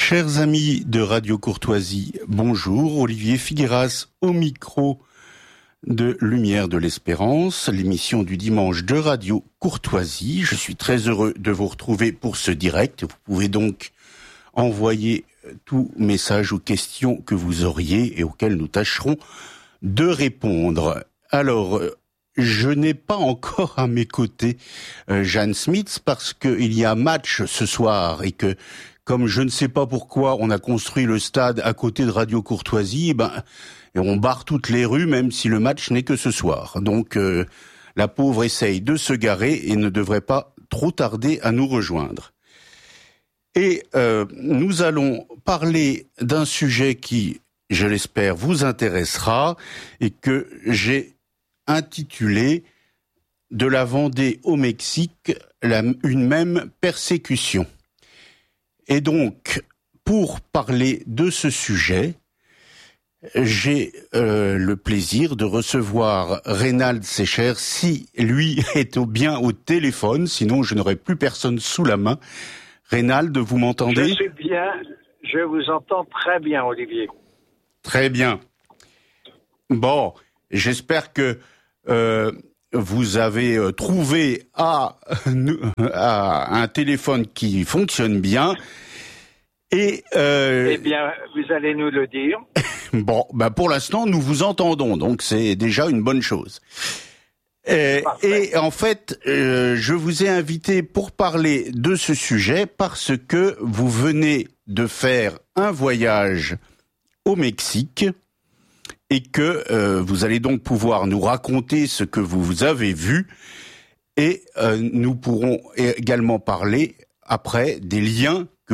Chers amis de Radio Courtoisie, bonjour. Olivier Figueras au micro de Lumière de l'Espérance, l'émission du dimanche de Radio Courtoisie. Je suis très heureux de vous retrouver pour ce direct. Vous pouvez donc envoyer tout message ou questions que vous auriez et auxquelles nous tâcherons de répondre. Alors, je n'ai pas encore à mes côtés Jeanne Smits parce qu'il y a match ce soir et que, comme je ne sais pas pourquoi on a construit le stade à côté de Radio Courtoisie, et on barre toutes les rues même si le match n'est que ce soir. Donc la pauvre essaye de se garer et ne devrait pas trop tarder à nous rejoindre. Et nous allons parler d'un sujet qui, je l'espère, vous intéressera et que j'ai intitulé « De la Vendée au Mexique, une même persécution ». Et donc, pour parler de ce sujet, j'ai le plaisir de recevoir Reynald Secher, si lui est bien au téléphone, sinon je n'aurai plus personne sous la main. Reynald, vous m'entendez ? Je suis bien, je vous entends très bien, Olivier. Très bien. Bon, j'espère que vous avez trouvé un téléphone qui fonctionne bien. Et eh bien, vous allez nous le dire. Bon, pour l'instant, nous vous entendons, donc c'est déjà une bonne chose. Et en fait, je vous ai invité pour parler de ce sujet parce que vous venez de faire un voyage au Mexique et que vous allez donc pouvoir nous raconter ce que vous avez vu et nous pourrons également parler après des liens que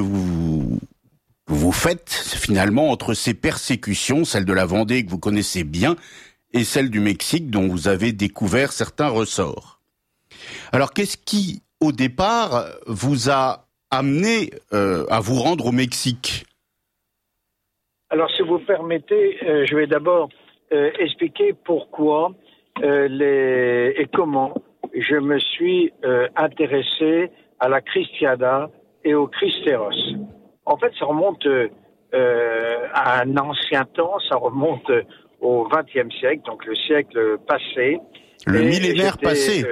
vous faites finalement entre ces persécutions, celle de la Vendée que vous connaissez bien et celle du Mexique dont vous avez découvert certains ressorts. Alors qu'est-ce qui, au départ, vous a amené à vous rendre au Mexique ? Alors, si vous permettez, je vais d'abord expliquer pourquoi et comment je me suis intéressé à la Cristiada et au Cristeros. En fait, ça remonte à un ancien temps, ça remonte au XXe siècle, donc le siècle passé. Le millénaire passé.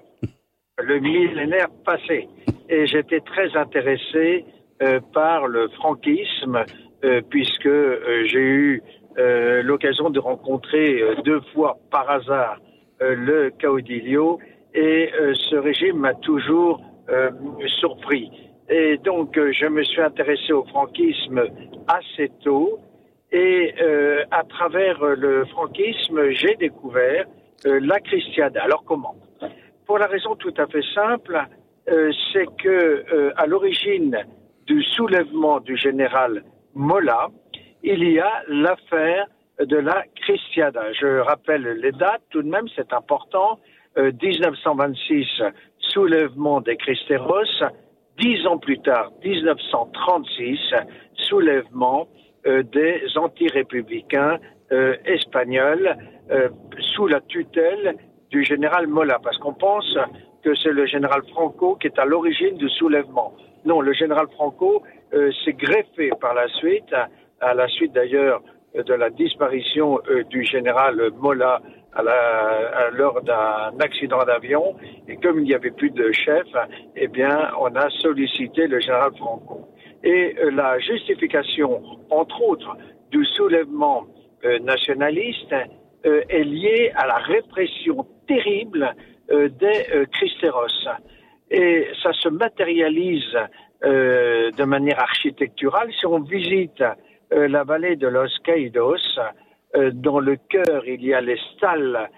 Le millénaire passé. Et j'étais très intéressé par le franquisme, puisque j'ai eu l'occasion de rencontrer 2 fois par hasard le caudillo, et ce régime m'a toujours surpris. Et donc, je me suis intéressé au franquisme assez tôt, et à travers le franquisme, j'ai découvert la Cristiada. Alors comment ? Pour la raison tout à fait simple, c'est que à l'origine du soulèvement du général Mola, il y a l'affaire de la Cristiada. Je rappelle les dates, tout de même, c'est important. 1926, soulèvement des Cristeros. 10 ans plus tard, 1936, soulèvement des anti-républicains espagnols sous la tutelle du général Mola, parce qu'on pense que c'est le général Franco qui est à l'origine du soulèvement. Non, le général Franco s'est greffé par la suite, à la suite d'ailleurs de la disparition du général Mola lors d'un accident d'avion, et comme il n'y avait plus de chef, eh bien, on a sollicité le général Franco. Et la justification, entre autres, du soulèvement nationaliste est liée à la répression terrible des Cristeros. Et ça se matérialise de manière architecturale. Si on visite la vallée de Los Caídos, dans le cœur, il y a les stalles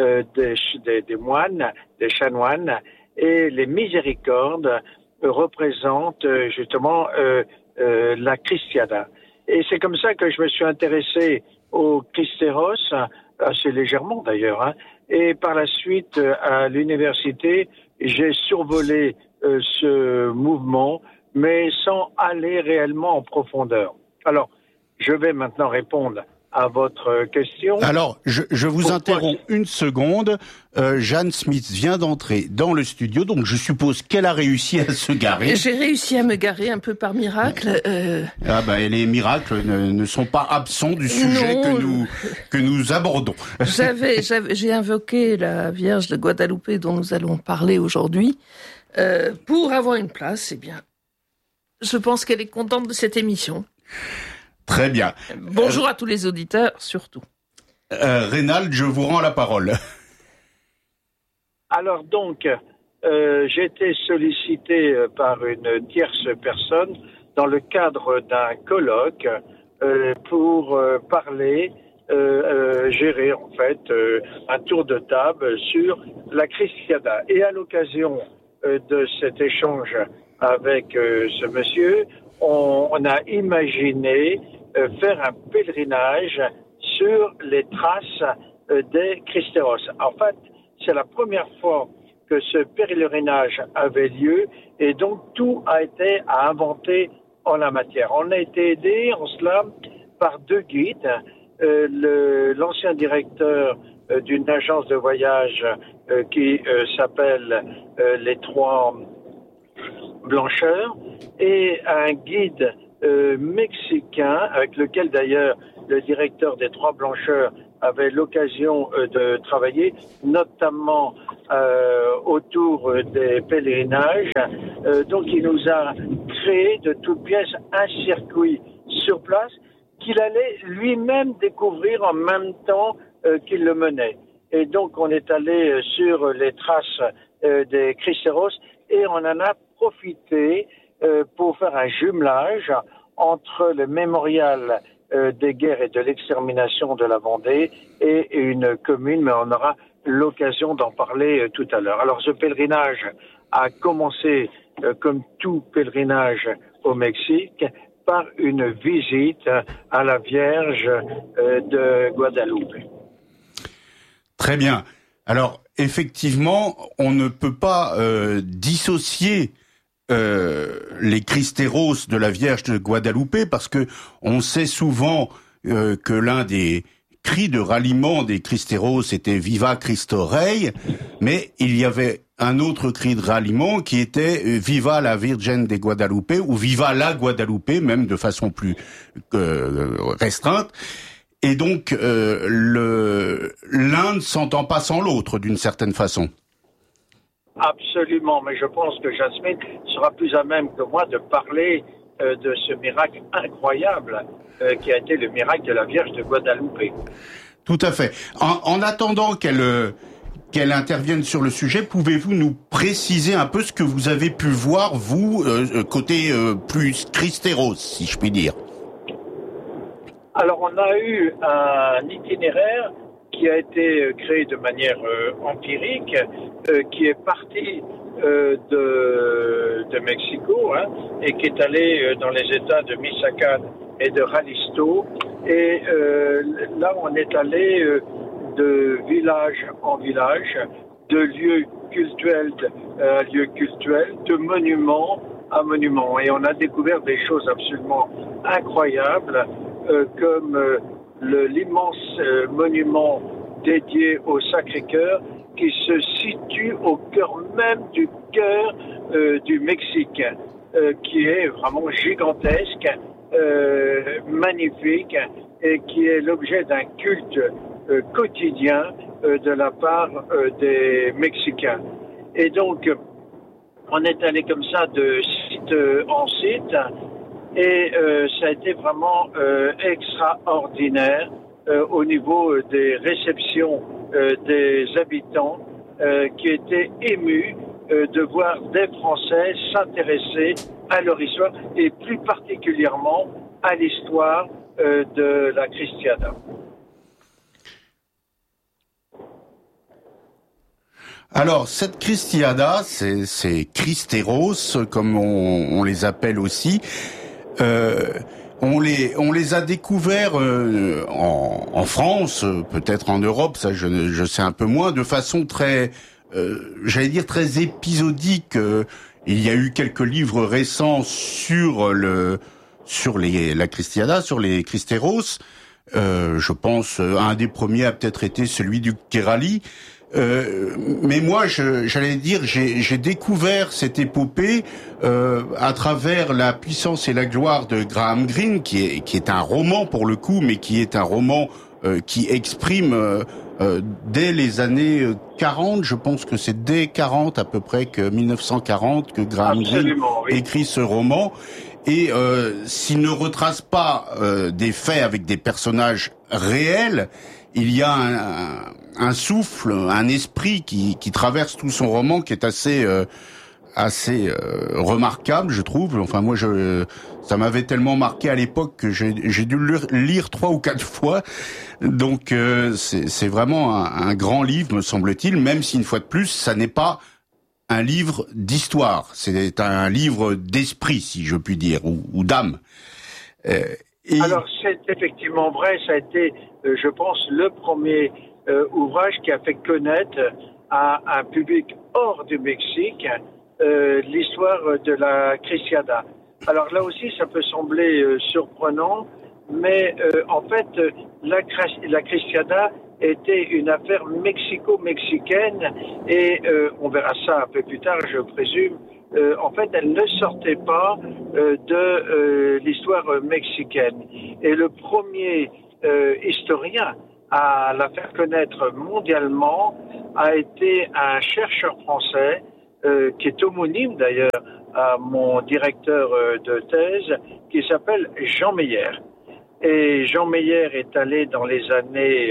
des moines, des chanoines, et les miséricordes représentent justement la Cristiada. Et c'est comme ça que je me suis intéressé au Cristeros, assez légèrement d'ailleurs, et par la suite à l'université, j'ai survolé ce mouvement, mais sans aller réellement en profondeur. Alors, je vais maintenant répondre à votre question. Alors, je vous interromps une seconde. Jeanne Smith vient d'entrer dans le studio, donc je suppose qu'elle a réussi à se garer. J'ai réussi à me garer un peu par miracle. Ah bah, les miracles ne sont pas absents du sujet que nous abordons. J'ai invoqué la Vierge de Guadalupe dont nous allons parler aujourd'hui pour avoir une place. Eh bien, je pense qu'elle est contente de cette émission. Très bien. Bonjour à tous les auditeurs, surtout. Reynald, je vous rends la parole. Alors donc, j'ai été sollicité par une tierce personne dans le cadre d'un colloque pour parler, gérer en fait un tour de table sur la Christiada. Et à l'occasion de cet échange avec ce monsieur, on a imaginé faire un pèlerinage sur les traces des Christéros. En fait, c'est la première fois que ce pèlerinage avait lieu et donc tout a été à inventer en la matière. On a été aidé en cela par deux guides, l'ancien directeur d'une agence de voyage qui s'appelle Les Trois Blancheurs et un guide mexicain avec lequel d'ailleurs le directeur des Trois Blancheurs avait l'occasion de travailler, notamment autour des pèlerinages. Donc il nous a créé de toutes pièces un circuit sur place qu'il allait lui-même découvrir en même temps qu'il le menait. Et donc on est allé sur les traces des Christéros et on en a profité pour faire un jumelage entre le mémorial des guerres et de l'extermination de la Vendée et une commune, mais on aura l'occasion d'en parler tout à l'heure. Alors ce pèlerinage a commencé, comme tout pèlerinage au Mexique, par une visite à la Vierge de Guadalupe. Très bien. Alors, effectivement, on ne peut pas dissocier les Christéros de la Vierge de Guadalupe parce que on sait souvent que l'un des cris de ralliement des Christéros était Viva Cristo Rey, mais il y avait un autre cri de ralliement qui était Viva la Virgen de Guadalupe ou Viva la Guadalupe, même de façon plus restreinte. Et donc l'un ne s'entend pas sans l'autre d'une certaine façon. Absolument, mais je pense que Jeanne Smith sera plus à même que moi de parler de ce miracle incroyable qui a été le miracle de la Vierge de Guadalupe. Tout à fait. En attendant qu'elle intervienne sur le sujet, pouvez-vous nous préciser un peu ce que vous avez pu voir, vous, côté plus Christéros, si je puis dire? Alors, on a eu un itinéraire qui a été créé de manière empirique, qui est parti de Mexico et qui est allé dans les États de Michoacán et de Jalisco. Et là, on est allé de village en village, de lieu cultuel à lieu cultuel, de monument à monument. Et on a découvert des choses absolument incroyables, comme l'immense monument dédié au Sacré-Cœur qui se situe au cœur même du cœur du Mexique, qui est vraiment gigantesque, magnifique et qui est l'objet d'un culte quotidien de la part des Mexicains. Et donc, on est allé comme ça de site en site et ça a été vraiment extraordinaire au niveau des réceptions des habitants qui étaient émus de voir des Français s'intéresser à leur histoire et plus particulièrement à l'histoire de la Christiada. Alors, cette Christiada, ces Christéros, comme on les appelle aussi, on les a découverts en France, peut-être en Europe, ça je sais un peu moins, de façon très, j'allais dire très épisodique. Il y a eu quelques livres récents sur la Christiada, sur les Christéros, Je pense un des premiers a peut-être été celui du Kerali. Mais moi, j'allais dire, j'ai découvert cette épopée à travers La puissance et la gloire de Graham Greene, qui est un roman pour le coup, mais qui est un roman qui exprime dès les années 40, je pense que c'est dès 40 à peu près, que 1940, que Graham Greene écrit ce roman. Et s'il ne retrace pas des faits avec des personnages réels, il y a un souffle, un esprit qui traverse tout son roman, qui est assez remarquable, je trouve. Enfin, moi, ça m'avait tellement marqué à l'époque que j'ai dû le lire 3 ou 4 fois. Donc, c'est vraiment un grand livre, me semble-t-il, même si, une fois de plus, ça n'est pas un livre d'histoire. C'est un livre d'esprit, si je puis dire, ou d'âme. Alors, c'est effectivement vrai. Ça a été, je pense, le premier ouvrage qui a fait connaître à un public hors du Mexique l'histoire de la Cristiada. Alors là aussi, ça peut sembler surprenant, mais en fait, la Cristiada était une affaire mexico-mexicaine et on verra ça un peu plus tard, je présume. En fait, elle ne sortait pas de l'histoire mexicaine. Et le premier historien à la faire connaître mondialement a été un chercheur français qui est homonyme d'ailleurs à mon directeur de thèse, qui s'appelle Jean Meyer. Et Jean Meyer est allé dans les années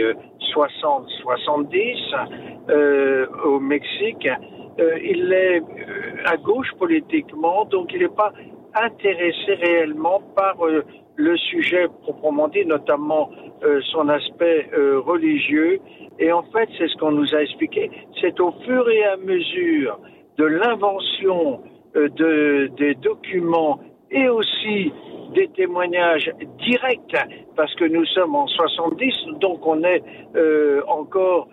60-70 au Mexique. Il est à gauche politiquement, donc il n'est pas intéressé réellement par le sujet proprement dit, notamment son aspect religieux. Et en fait, c'est ce qu'on nous a expliqué, c'est au fur et à mesure de l'invention des documents et aussi des témoignages directs, parce que nous sommes en 70, donc on est encore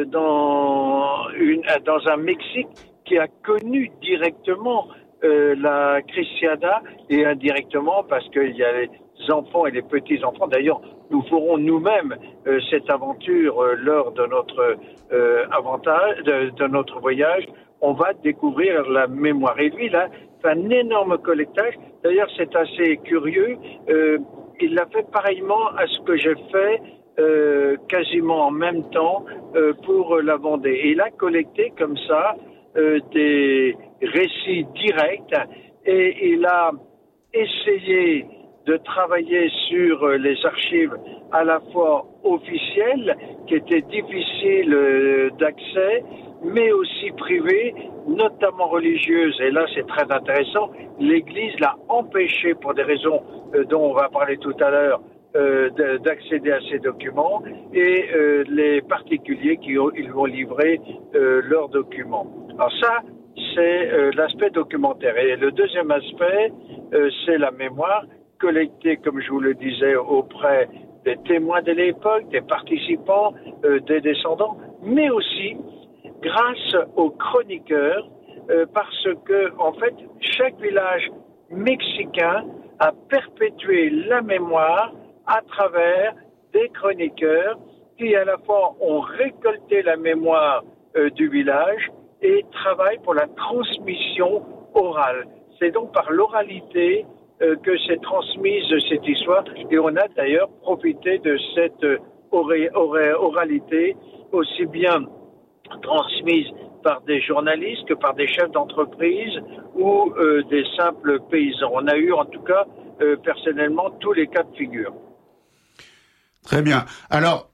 dans un Mexique qui a connu directement la Cristiada, et indirectement parce qu'il y a les enfants et les petits-enfants. D'ailleurs, nous ferons nous-mêmes cette aventure lors de notre de notre voyage. On va découvrir la mémoire. Et lui, là, fait un énorme collectage. D'ailleurs, c'est assez curieux. Il l'a fait pareillement à ce que j'ai fait quasiment en même temps pour la Vendée. Et il a collecté comme ça des récits directs et il a essayé de travailler sur les archives à la fois officielles, qui étaient difficiles d'accès, mais aussi privées, notamment religieuses. Et là, c'est très intéressant. L'Église l'a empêché, pour des raisons dont on va parler tout à l'heure, d'accéder à ces documents, et les particuliers ils vont livrer leurs documents. Alors ça, c'est l'aspect documentaire. Et le deuxième aspect, c'est la mémoire, collectée, comme je vous le disais, auprès des témoins de l'époque, des participants, des descendants, mais aussi grâce aux chroniqueurs, parce que, en fait, chaque village mexicain a perpétué la mémoire à travers des chroniqueurs qui, à la fois, ont récolté la mémoire du village et travaillent pour la transmission orale. C'est donc par l'oralité que s'est transmise cette histoire, et on a d'ailleurs profité de cette oralité, aussi bien transmise par des journalistes que par des chefs d'entreprise ou des simples paysans. On a eu en tout cas personnellement tous les cas de figure. Très bien. Alors,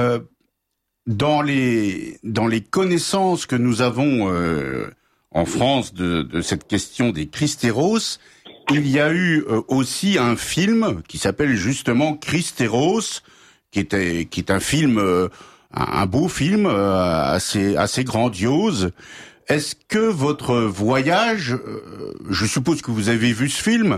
dans les connaissances que nous avons en France de cette question des Cristeros, il y a eu aussi un film qui s'appelle justement Cristeros, qui est un film, un beau film assez grandiose. Est-ce que votre voyage, je suppose que vous avez vu ce film,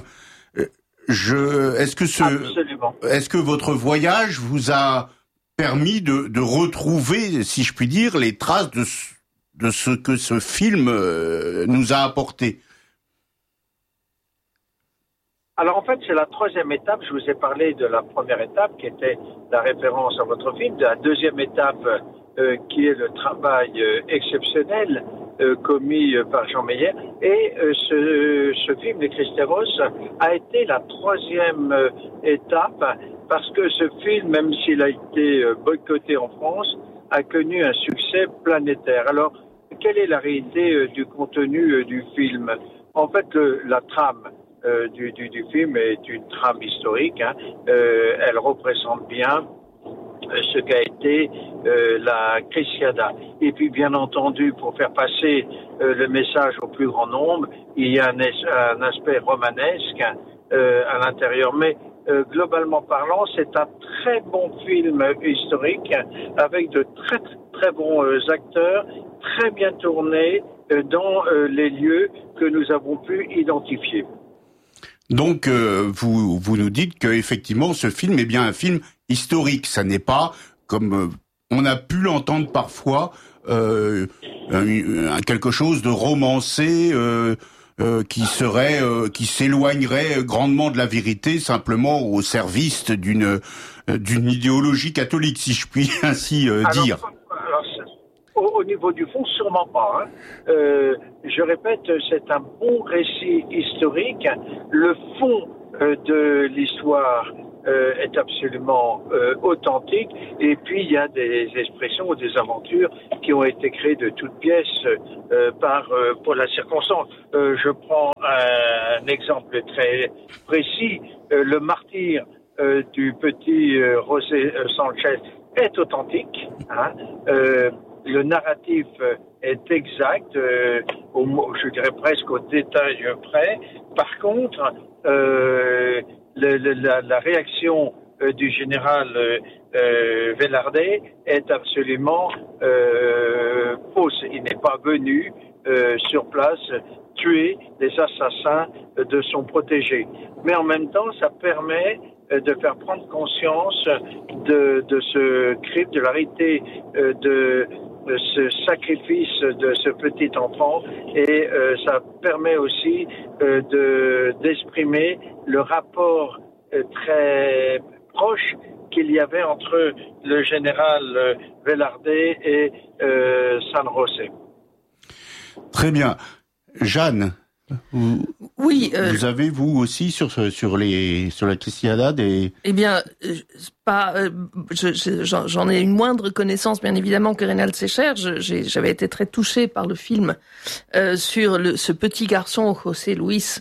Absolument. Est-ce que votre voyage vous a permis de retrouver, si je puis dire, les traces de ce que ce film nous a apporté? Alors en fait, c'est la troisième étape. Je vous ai parlé de la première étape qui était la référence à votre film, de la deuxième étape qui est le travail exceptionnel commis par Jean Meyer. Et ce film, Les Cristeros, a été la troisième étape parce que ce film, même s'il a été boycotté en France, a connu un succès planétaire. Alors, quelle est la réalité du contenu du film? En fait, la trame du film est une trame historique. Elle représente bien ce qu'a été la Crisciada. Et puis, bien entendu, pour faire passer le message au plus grand nombre, il y a un aspect romanesque à l'intérieur. Mais globalement parlant, c'est un très bon film historique avec de très très bons acteurs, très bien tournés dans les lieux que nous avons pu identifier. Donc, vous nous dites que effectivement, ce film est bien un film historique. Ça n'est pas, comme on a pu l'entendre parfois, quelque chose de romancé qui s'éloignerait grandement de la vérité, simplement au service d'une idéologie catholique, si je puis ainsi dire. Au niveau du fond, sûrement pas. Je répète, c'est un bon récit historique. Le fond de l'histoire est absolument authentique. Et puis, il y a des expressions ou des aventures qui ont été créées de toutes pièces pour la circonstance. Je prends un exemple très précis. Le martyre du petit José Sanchez est authentique. Le narratif est exact, je dirais presque au détail près. Par contre, la réaction du général Velarde est absolument fausse. Il n'est pas venu sur place tuer les assassins de son protégé. Mais en même temps, ça permet de faire prendre conscience de ce crime, de la réalité de ce sacrifice de ce petit enfant, et ça permet aussi d'exprimer le rapport très proche qu'il y avait entre le général Velarde et San José. Très bien. Jeanne, oui, vous avez vous aussi sur la Crisciada des... Eh bien, j'en ai une moindre connaissance, bien évidemment, que Reynald Secher. J'avais été très touchée par le film sur ce petit garçon, José Luis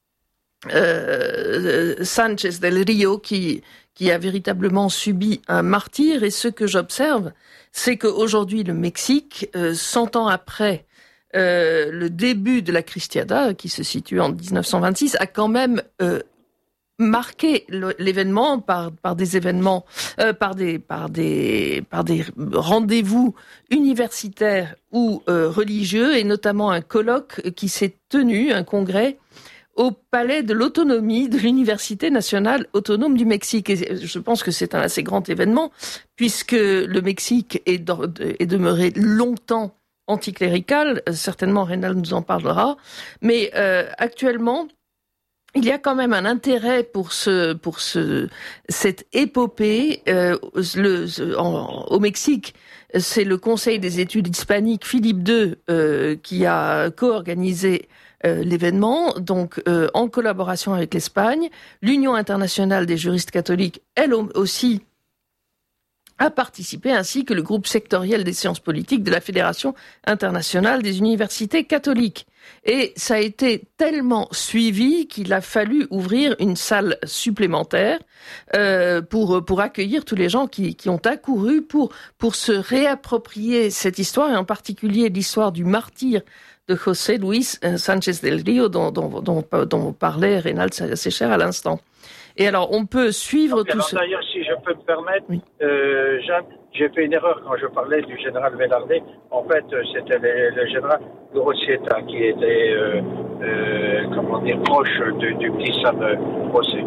Sanchez del Rio, qui a véritablement subi un martyre. Et ce que j'observe, c'est qu'aujourd'hui, le Mexique, 100 ans après le début de la Crisciada, qui se situe en 1926, a quand même marqué l'événement par des événements, par des rendez-vous universitaires ou religieux, et notamment un colloque qui s'est tenu, un congrès, au Palais de l'Autonomie de l'Université nationale autonome du Mexique. Et je pense que c'est un assez grand événement, puisque le Mexique est demeuré longtemps anticlérical. Certainement Reynald nous en parlera, mais actuellement il y a quand même un intérêt pour cette épopée. Au Mexique, c'est le Conseil des études hispaniques Philippe II qui a co-organisé l'événement, donc en collaboration avec l'Espagne. L'Union internationale des juristes catholiques, elle aussi, a participé, ainsi que le groupe sectoriel des sciences politiques de la Fédération internationale des universités catholiques. Et ça a été tellement suivi qu'il a fallu ouvrir une salle supplémentaire pour accueillir tous les gens qui ont accouru pour se réapproprier cette histoire, et en particulier l'histoire du martyr de José Luis Sanchez del Rio dont parlait Reynald Secher à l'instant. Et alors, on peut suivre tout ça. D'ailleurs, si je peux me permettre, oui. Jeanne, j'ai fait une erreur quand je parlais du général Velarde. En fait, c'était le général Grossieta qui était, proche du petit San José.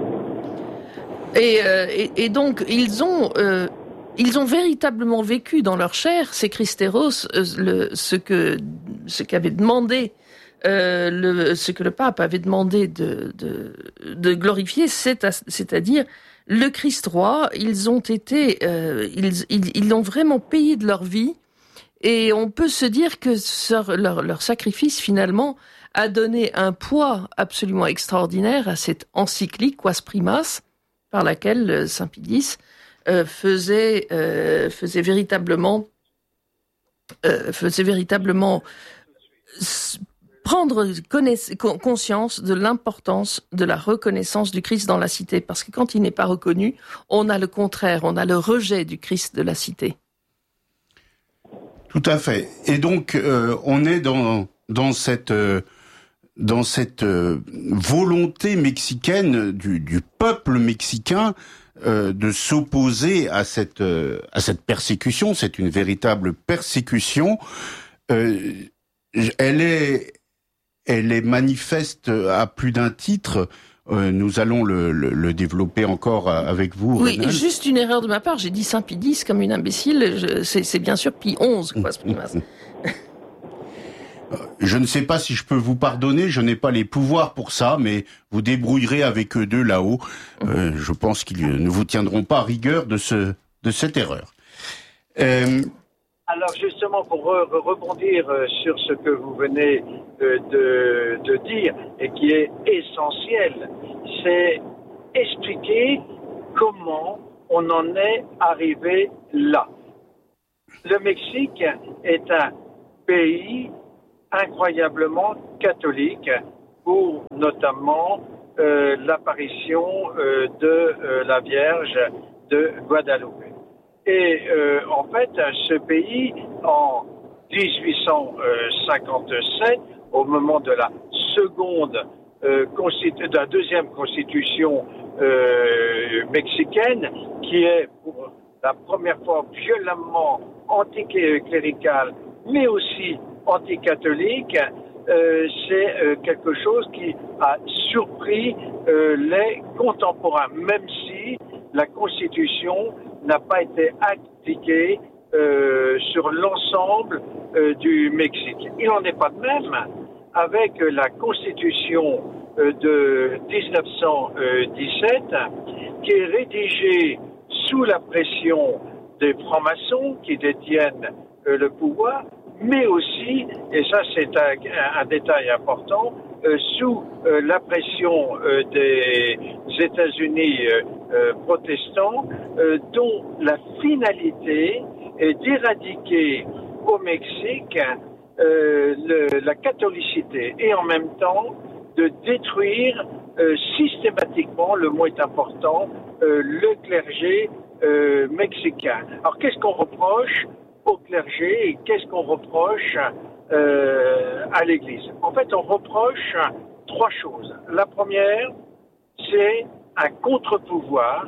Et donc, ils ont véritablement vécu dans leur chair, ces Cristeros, ce qu'avait demandé ce que le pape avait demandé de glorifier, c'est-à-dire le Christ roi. Ils ont été, ils l'ont vraiment payé de leur vie, et on peut se dire que leur sacrifice finalement a donné un poids absolument extraordinaire à cette encyclique Quas Primas, par laquelle Saint Pie X faisait véritablement prendre conscience de l'importance de la reconnaissance du Christ dans la cité. Parce que quand il n'est pas reconnu, on a le contraire, on a le rejet du Christ de la cité. Tout à fait. Et donc, on est dans cette volonté mexicaine du peuple mexicain de s'opposer à cette persécution. C'est une véritable persécution. Elle est manifeste à plus d'un titre. Nous allons le développer encore avec vous. Oui, Renal. Juste une erreur de ma part. J'ai dit Saint Pie X comme une imbécile. C'est bien sûr Pie XI, Quas Primas. Je ne sais pas si je peux vous pardonner, je n'ai pas les pouvoirs pour ça, mais vous débrouillerez avec eux deux là-haut. Je pense qu'ils ne vous tiendront pas rigueur de cette erreur. Alors justement, pour rebondir sur ce que vous venez de dire et qui est essentiel, c'est expliquer comment on en est arrivé là. Le Mexique est un pays incroyablement catholique pour notamment l'apparition de la Vierge de Guadeloupe. Et en fait, ce pays, en 1857, au moment de la de la deuxième constitution mexicaine, qui est pour la première fois violemment anticléricale, mais aussi anticatholique, c'est quelque chose qui a surpris les contemporains, même si la Constitution n'a pas été appliquée sur l'ensemble du Mexique. Il n'en est pas de même avec la Constitution de 1917, qui est rédigée sous la pression des francs-maçons qui détiennent le pouvoir, mais aussi, et ça c'est un détail important, sous la pression des États-Unis protestants, dont la finalité est d'éradiquer au Mexique la catholicité et en même temps de détruire systématiquement, le mot est important, le clergé mexicain. Alors qu'est-ce qu'on reproche au clergé et qu'est-ce qu'on reproche à l'Église? En fait, on reproche trois choses. La première, c'est un contre-pouvoir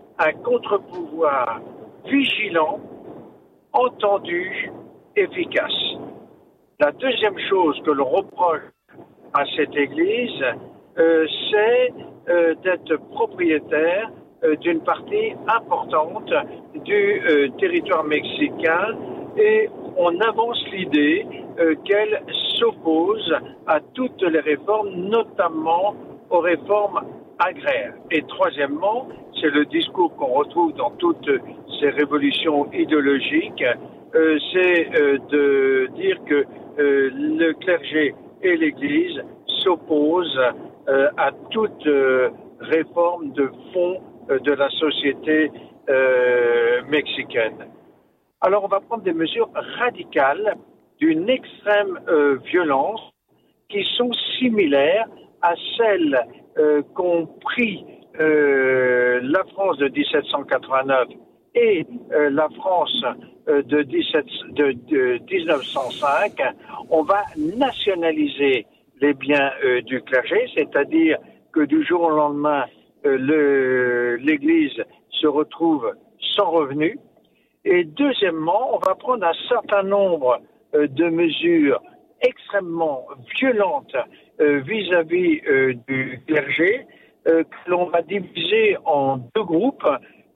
vigilant, entendu, efficace. La deuxième chose que l'on reproche à cette Église, c'est d'être propriétaire d'une partie importante du territoire mexicain, et on avance l'idée qu'elle s'oppose à toutes les réformes, notamment aux réformes agraires. Et troisièmement, c'est le discours qu'on retrouve dans toutes ces révolutions idéologiques, c'est de dire que le clergé et l'Église s'opposent à toute réforme de fond de la société mexicaine. Alors on va prendre des mesures radicales d'une extrême violence qui sont similaires à celles qu'ont pris la France de 1789 et la France de 1905. On va nationaliser les biens du clergé, c'est-à-dire que du jour au lendemain, l'Église se retrouve sans revenus. Et deuxièmement, on va prendre un certain nombre de mesures extrêmement violentes vis-à-vis du clergé, que l'on va diviser en deux groupes.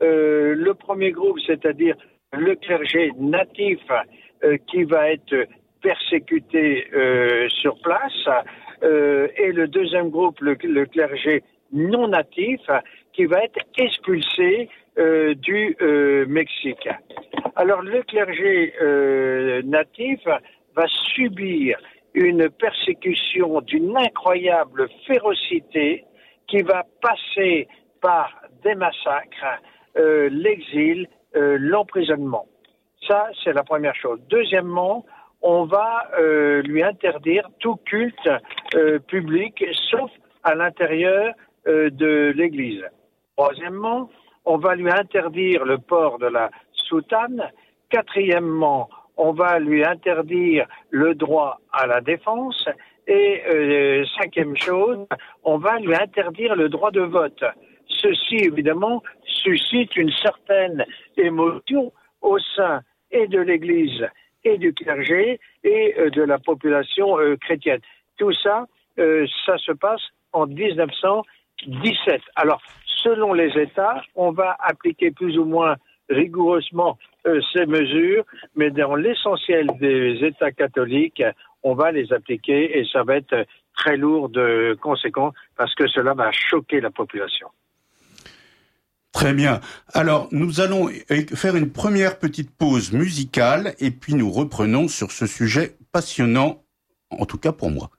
Le premier groupe, c'est-à-dire le clergé natif, qui va être persécuté sur place, et le deuxième groupe, le clergé non natif, qui va être expulsé du Mexique. Alors le clergé natif va subir une persécution d'une incroyable férocité qui va passer par des massacres, l'exil, l'emprisonnement. Ça, c'est la première chose. Deuxièmement, on va lui interdire tout culte public, sauf à l'intérieur de l'Église. Troisièmement, on va lui interdire le port de la soutane. Quatrièmement, on va lui interdire le droit à la défense. Et cinquième chose, on va lui interdire le droit de vote. Ceci, évidemment, suscite une certaine émotion au sein et de l'Église et du clergé et de la population chrétienne. Tout ça, ça se passe en 1917. Alors, selon les États, on va appliquer plus ou moins rigoureusement ces mesures, mais dans l'essentiel des États catholiques, on va les appliquer et ça va être très lourd de conséquences parce que cela va choquer la population. Très bien. Alors, nous allons faire une première petite pause musicale et puis nous reprenons sur ce sujet passionnant, en tout cas pour moi.